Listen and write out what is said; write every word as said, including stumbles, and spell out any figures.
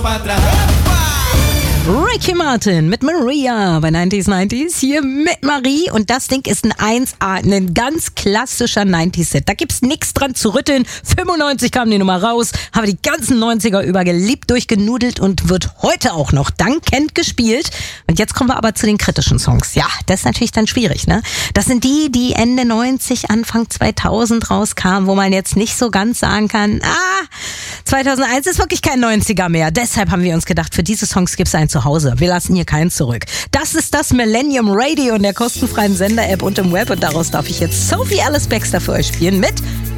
para atrás. Ricky Martin mit Maria bei neunzig neunzig hier mit Marie und das Ding ist ein eins A, ein ganz klassischer neunziger-Set. Da gibt's nichts dran zu rütteln. fünfundneunzig kam die Nummer raus, habe die ganzen neunziger über geliebt, durchgenudelt und wird heute auch noch dankend gespielt. Und jetzt kommen wir aber zu den kritischen Songs. Ja, das ist natürlich dann schwierig, ne? Das sind die, die Ende neunzig, Anfang zweitausend rauskamen, wo man jetzt nicht so ganz sagen kann, ah, zweitausendeins ist wirklich kein neunziger mehr. Deshalb haben wir uns gedacht, für diese Songs gibt's einen zu Hause. Wir lassen hier keinen zurück. Das ist das Millennium Radio in der kostenfreien Sender-App und im Web und daraus darf ich jetzt Sophie Alice Baxter für euch spielen mit